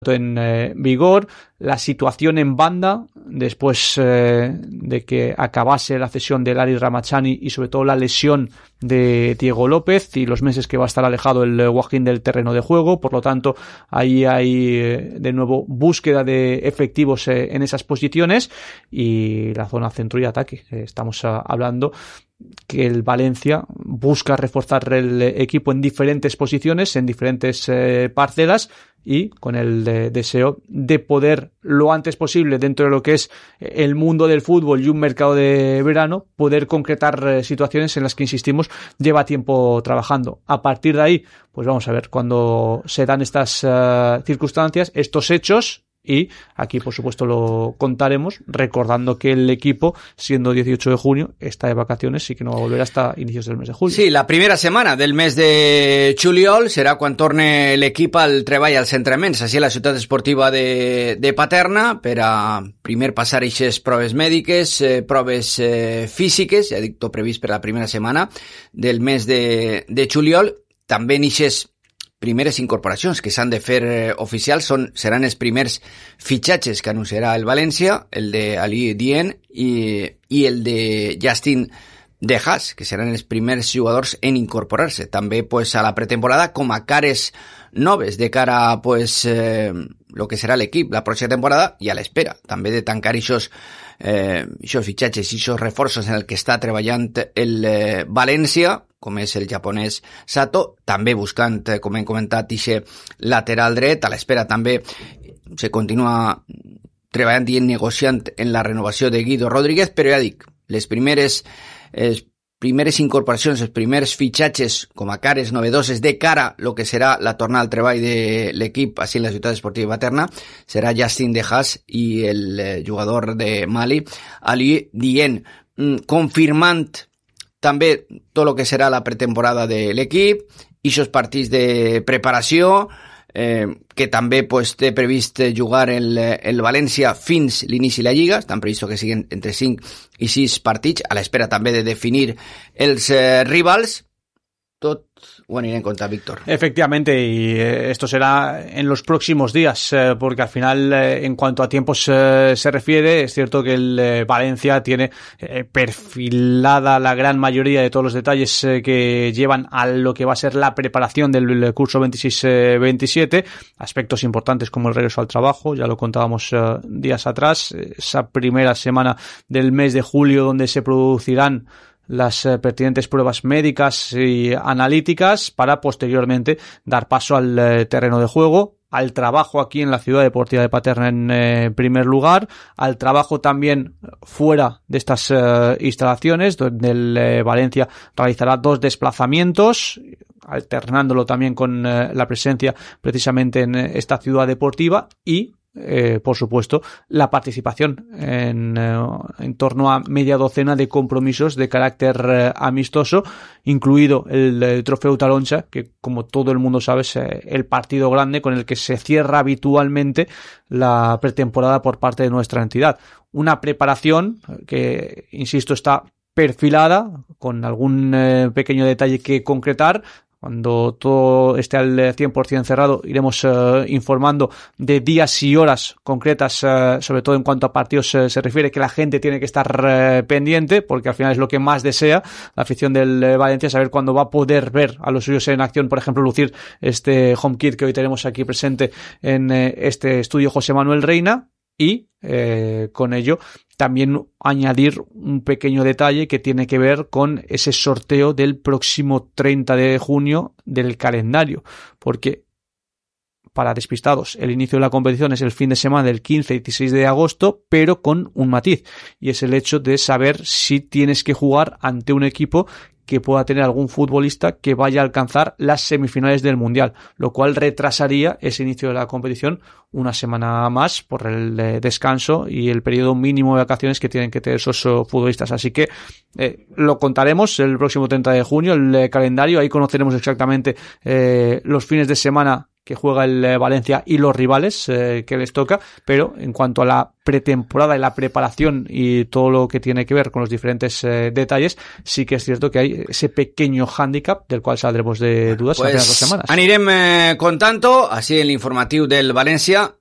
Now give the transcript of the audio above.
en vigor, la situación en banda después de que acabase la cesión de Larry Ramazani y sobre todo la lesión de Diego López y los meses que va a estar alejado el Joaquín del terreno de juego. Por lo tanto, ahí hay de nuevo búsqueda de efectivos en esas posiciones y la zona centro y ataque. Estamos hablando que el Valencia busca reforzar el equipo en diferentes posiciones, en diferentes parcelas, y con el deseo de poder lo antes posible, dentro de lo que es el mundo del fútbol y un mercado de verano, poder concretar situaciones en las que, insistimos, lleva tiempo trabajando. A partir de ahí, pues vamos a ver cuando se dan estas circunstancias, estos hechos. Y aquí, por supuesto, lo contaremos, recordando que el equipo, siendo 18 de junio, está de vacaciones y que no va a volver hasta inicios del mes de julio. Sí, la primera setmana del mes de juliol serà quan torne l'equip al treball als entrenaments, així a la ciutat esportiva de Paterna, per a primer passar aquestes proves mèdiques, proves físiques, ja dic, tot previst per la primera setmana del mes de juliol. També en aquestes primeres incorporacions que s'han de fer oficials seran els primers fitxatges que anunciarà el València, el de Ali Dien i el de Justin De Haas, que seran els primers jugadors en incorporar-se també pues, a la pretemporada com a cares noves de cara a pues, lo que serà l'equip la pròxima temporada i a l'espera també de tancar aquests fitxatges i aquests reforços en el que està treballant el València, com és el japonès Sato, també buscant, com hem comentat, aquest lateral dret. A l'espera també se continua treballant i negociant en la renovació de Guido Rodríguez, però ja dic, les primeres incorporacions, els primers fitxatges com a cares novedoses de cara a lo que serà la tornada al treball de l'equip així en la ciutat esportiva de Paterna serà Justin De Haas i el jugador de Mali, Ali Dien, confirmant també tot el que serà la pretemporada de l'equip i aquests partits de preparació que també pues, té previst jugar el València fins l'inici de la Lliga. Estan previstos que siguin entre 5 i 6 partits, a l'espera també de definir els rivals. Tot ho aniré en cuenta, Víctor. Efectivamente, y esto será en los próximos días, porque al final, en cuanto a tiempos se refiere, es cierto que el Valencia tiene perfilada la gran mayoría de todos los detalles que llevan a lo que va a ser la preparación del curso 26-27, aspectos importantes como el regreso al trabajo, ya lo contábamos días atrás, esa primera semana del mes de julio donde se producirán las pertinentes pruebas médicas y analíticas para posteriormente dar paso al terreno de juego, al trabajo aquí en la ciudad deportiva de Paterna en primer lugar, al trabajo también fuera de estas instalaciones, donde el Valencia realizará 2 desplazamientos, alternándolo también con la presencia precisamente en esta ciudad deportiva y por supuesto, la participación en torno a media docena de compromisos de carácter amistoso, incluido el Trofeu Taloncha, que como todo el mundo sabe es el partido grande con el que se cierra habitualmente la pretemporada por parte de nuestra entidad. Una preparación que, insisto, está perfilada, con algún pequeño detalle que concretar. Cuando todo esté al 100% cerrado, iremos informando de días y horas concretas, sobre todo en cuanto a partidos se refiere, que la gente tiene que estar pendiente, porque al final es lo que más desea la afición del Valencia, saber cuándo va a poder ver a los suyos en acción, por ejemplo, lucir este home kit que hoy tenemos aquí presente en este estudio José Manuel Reina. Y con ello también añadir un pequeño detalle que tiene que ver con ese sorteo del próximo 30 de junio del calendario, porque para despistados el inicio de la competición es el fin de semana del 15 y 16 de agosto, pero con un matiz, y es el hecho de saber si tienes que jugar ante un equipo que pueda tener algún futbolista que vaya a alcanzar las semifinales del Mundial, lo cual retrasaría ese inicio de la competición una semana más por el descanso y el periodo mínimo de vacaciones que tienen que tener esos futbolistas. Así que lo contaremos el próximo 30 de junio, el calendario, ahí conoceremos exactamente los fines de semana que juega el Valencia y los rivales que les toca, pero en cuanto a la pretemporada y la preparación y todo lo que tiene que ver con los diferentes detalles, sí que es cierto que hay ese pequeño hándicap del cual saldremos de dudas en las 2 semanas. Anirem contant-ho, així en l'informatiu del València,